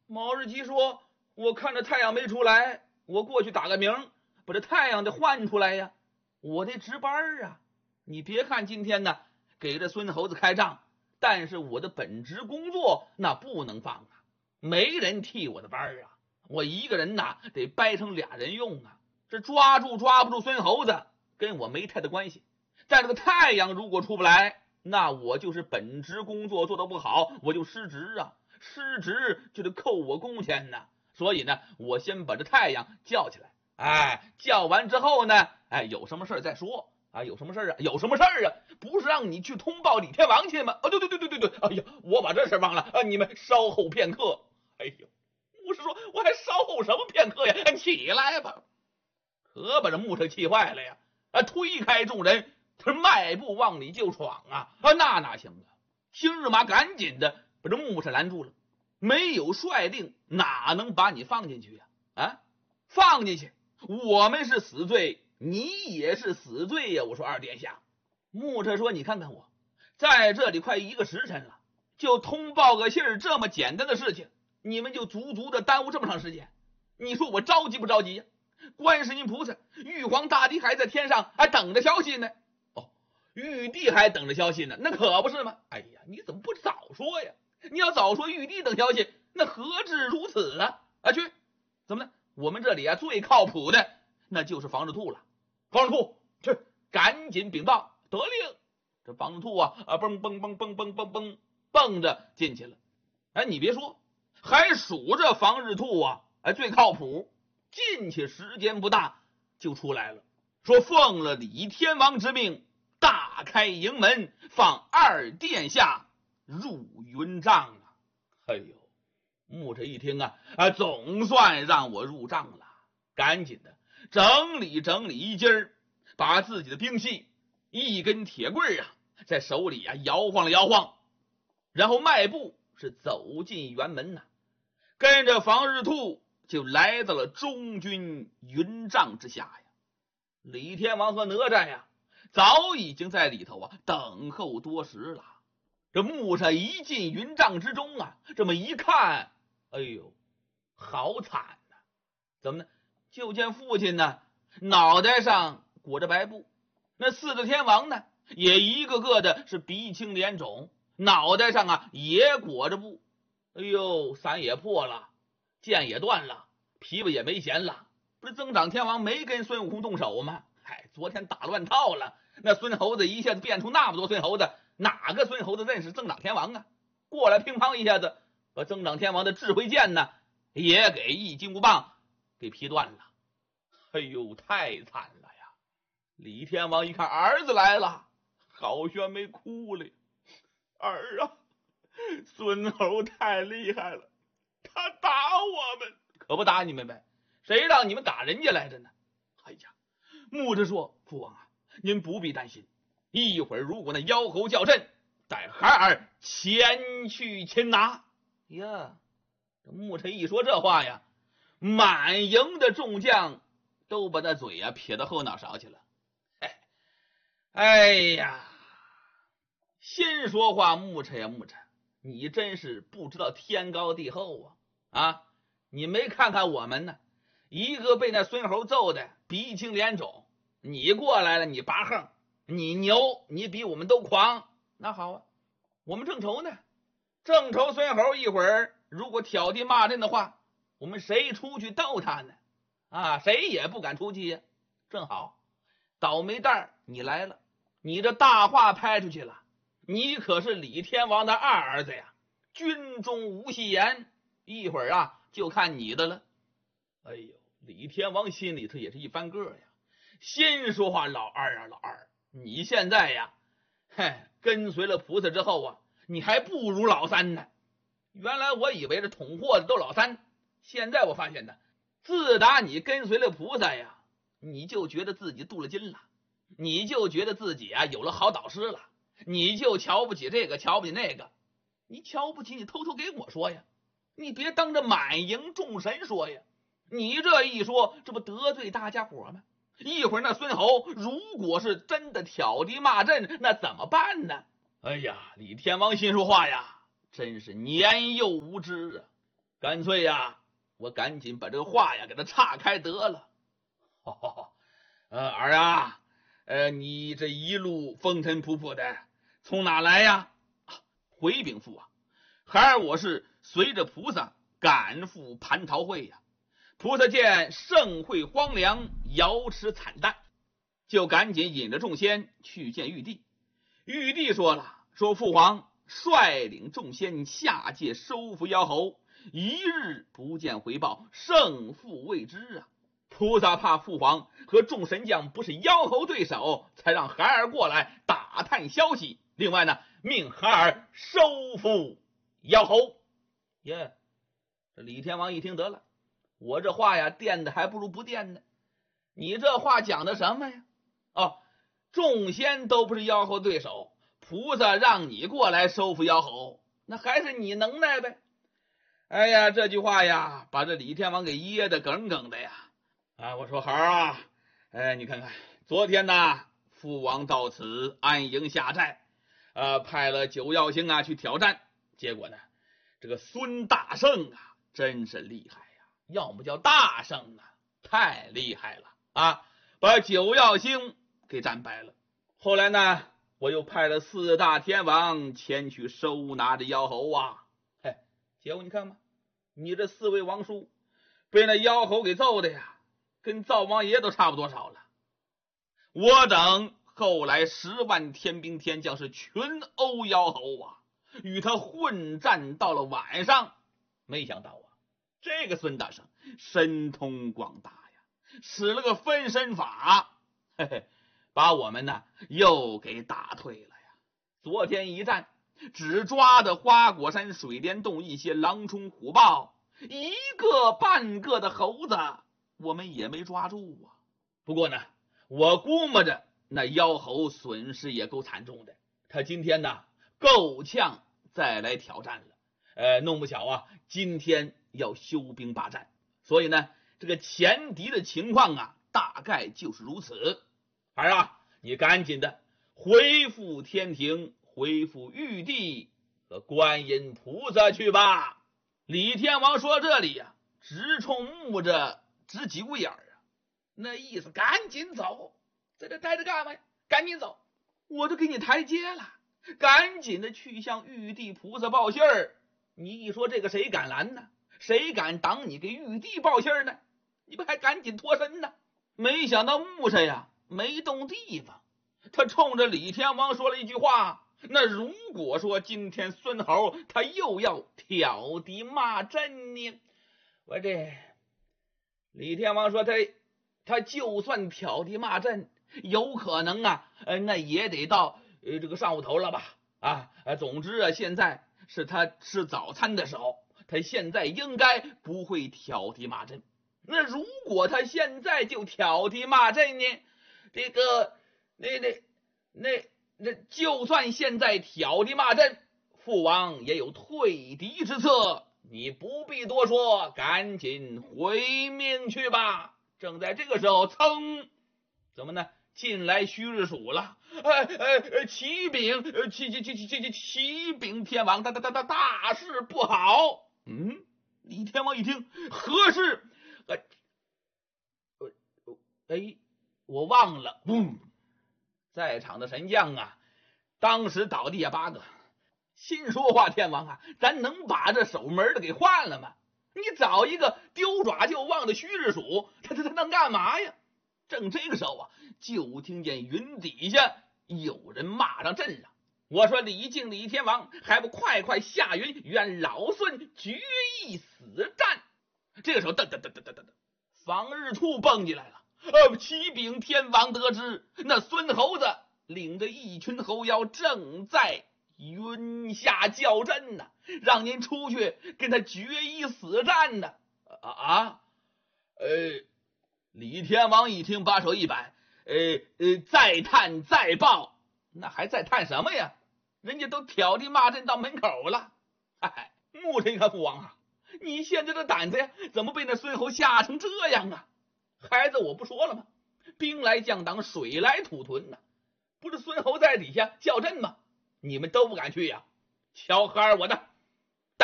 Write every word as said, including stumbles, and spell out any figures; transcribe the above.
毛日吉说，我看着太阳没出来，我过去打个鸣，把这太阳得换出来呀，我得值班啊。你别看今天呢给这孙猴子开账，但是我的本职工作那不能放啊，没人替我的班啊，我一个人呐得掰成俩人用啊。这抓住抓不住孙猴子跟我没太大关系，但这个太阳如果出不来，那我就是本职工作做得不好，我就失职啊，失职就得扣我工钱呢。所以呢，我先把这太阳叫起来，哎，叫完之后呢，哎，有什么事再说啊？有什么事啊？有什么事啊？不是让你去通报李天王去吗？啊，对对对对对对，哎呀，我把这事忘了啊！你们稍后片刻。哎呦，牧师说，我还稍后什么片刻呀？起来吧！可把这牧师气坏了呀！啊，推开众人，他迈步往里就闯啊！啊，那哪行啊？星日马赶紧的把这牧师拦住了，没有帅令，哪能把你放进去呀？啊，放进去，我们是死罪，你也是死罪呀！我说二殿下，牧师说，你看看我，在这里快一个时辰了，就通报个信儿这么简单的事情，你们就足足的耽误这么长时间，你说我着急不着急呀？观世音菩萨、玉皇大帝还在天上还等着消息呢。哦，玉帝还等着消息呢，那可不是吗？哎呀，你怎么不早说呀？你要早说玉帝等消息，那何至如此啊？啊，去，怎么呢？我们这里啊最靠谱的那就是防日兔了。防日兔，去，赶紧禀报，得令。这防日兔啊啊蹦蹦蹦蹦蹦蹦蹦蹦着进去了。哎，你别说，还数着防日兔啊，哎最靠谱。进去时间不大就出来了，说奉了李天王之命，大开营门，放二殿下入云帐啊！哎呦，牧师一听啊，啊，总算让我入帐了，赶紧的整理整理衣襟儿，把自己的兵器一根铁棍啊，在手里啊摇晃了摇晃，然后迈步是走进辕门呐、啊，跟着防日兔就来到了中军云帐之下呀。李天王和哪吒呀，早已经在里头啊等候多时了。这牧师一进云帐之中啊，这么一看，哎呦，好惨呐、啊！怎么呢？就见父亲呢，脑袋上裹着白布，那四个天王呢，也一个个的是鼻青脸肿，脑袋上啊也裹着布。哎呦，伞也破了，剑也断了，琵琶也没弦了。不是增长天王没跟孙悟空动手吗？嗨，昨天打乱套了，那孙猴子一下子变出那么多孙猴子，哪个孙猴子认识增长天王啊？过来乒乓一下子把增长天王的智慧剑呢也给一金箍棒给劈断了。哎呦，太惨了呀！李天王一看儿子来了，好悬没哭了。儿啊，孙猴太厉害了，他打我们。可不打你们呗，谁让你们打人家来着呢？哎呀，牧师说，父王啊，您不必担心，一会儿如果那妖猴叫阵，带孩儿前去擒拿。呀，这牧师一说这话呀，满营的众将都把那嘴啊撇到后脑勺去了。哎呀，先说话牧师呀牧师，你真是不知道天高地厚啊！啊，你没看看我们呢，一个被那孙猴揍的鼻青脸肿，你过来了，你拔横，你牛，你比我们都狂。那好啊，我们正愁呢，正愁孙猴一会儿如果挑地骂阵的话，我们谁出去斗他呢？啊，谁也不敢出去呀。正好倒霉蛋你来了，你这大话拍出去了，你可是李天王的二儿子呀，军中无戏言，一会儿啊就看你的了。哎呦，李天王心里头也是一翻个呀，先说话，老二啊老二，你现在呀，嘿，跟随了菩萨之后啊，你还不如老三呢。原来我以为这捅祸的都老三，现在我发现呢，自打你跟随了菩萨呀，你就觉得自己镀了金了，你就觉得自己啊有了好导师了，你就瞧不起这个瞧不起那个。你瞧不起你偷偷给我说呀，你别当着满营众神说呀，你这一说这不得罪大家伙吗？一会儿那孙猴如果是真的挑地骂阵，那怎么办呢？哎呀，李天王心说话呀，真是年幼无知啊！ 干脆呀，我赶紧把这个话呀给他岔开得了。哦，呃，儿啊，呃，你这一路风尘仆仆的，从哪来呀？啊，回禀父啊，孩儿我是随着菩萨赶赴蟠桃会呀。菩萨见盛会荒凉，瑶池惨淡，就赶紧引着众仙去见玉帝。玉帝说了，说父皇率领众仙下界收服妖猴，一日不见回报，胜负未知啊。菩萨怕父皇和众神将不是妖猴对手，才让孩儿过来打探消息。另外呢，命孩儿收服妖猴。耶，这李天王一听，得了，我这话呀垫的还不如不垫呢。你这话讲的什么呀？哦，众仙都不是妖猴对手，菩萨让你过来收服妖猴，那还是你能耐呗。哎呀，这句话呀把这李天王给噎得梗梗的呀。啊，我说孩儿啊，哎，你看看昨天呢，父王到此安营下寨，呃，派了九曜星啊去挑战，结果呢，这个孙大圣啊真是厉害呀，要么叫大圣啊，太厉害了啊，把九曜星给战败了。后来呢，我又派了四大天王前去收拿着妖猴啊。嘿，结果你看吧，你这四位王叔被那妖猴给揍的呀，跟灶王爷都差不多少了。我等后来十万天兵天将是群殴妖猴啊，与他混战到了晚上。没想到啊，这个孙大圣神通广大呀，使了个分身法，嘿嘿，把我们呢又给打退了呀。昨天一战，只抓的花果山水帘洞一些狼虫虎豹，一个半个的猴子我们也没抓住啊。不过呢，我估摸着那妖猴损失也够惨重的，他今天呢够呛再来挑战了。呃，弄不巧啊，今天要休兵罢战，所以呢，这个前敌的情况啊，大概就是如此。儿啊，你赶紧的回复天庭，回复玉帝和观音菩萨去吧。李天王说这里呀、啊，直冲木着直几股眼儿啊，那意思赶紧走，在这待着干嘛呀？赶紧走，我都给你台阶了，赶紧的去向玉帝菩萨报信儿。你一说这个谁敢拦呢？谁敢挡你给玉帝报信儿呢？你不还赶紧脱身呢？没想到木沙呀没动地方，他冲着李天王说了一句话，那如果说今天孙猴他又要挑敌骂阵呢，我这李天王说他他就算挑敌骂阵，有可能啊，呃，那也得到呃这个上午头了吧？啊，总之啊，现在是他吃早餐的时候，他现在应该不会挑敌骂阵。那如果他现在就挑敌骂阵呢？这个那那那那，就算现在挑敌骂阵，父王也有退敌之策。你不必多说，赶紧回命去吧。正在这个时候，噌，怎么呢？进来虚日署了。呃呃，启禀，启启启启启启禀天王，大大大大大事不好。嗯，李天王一听，何事？呃呃，哎，我忘了。嗯，在场的神将啊，当时倒地下八个，心说话，天王啊，咱能把这守门的给换了吗？你找一个丢爪就忘的虚日署，他他他能干嘛呀？正这个时候啊，就听见云底下有人骂上阵上。我说李靖李天王，还不快快下云，与俺老孙决一死战。这个时候，噔噔噔噔噔噔，方日兔蹦进来了。呃，启禀天王得知，那孙猴子领着一群猴妖正在云下叫阵呢，让您出去跟他决一死战呢。啊啊，呃。李天王一听，把手一摆，呃呃，再探再报。那还再探什么呀？人家都挑地骂阵到门口了。哎，穆这个父王啊，你现在的胆子呀，怎么被那孙猴吓成这样啊？孩子，我不说了吗？兵来将挡，水来土屯呐、啊，不是孙猴在底下叫阵吗？你们都不敢去呀？瞧孩儿我的！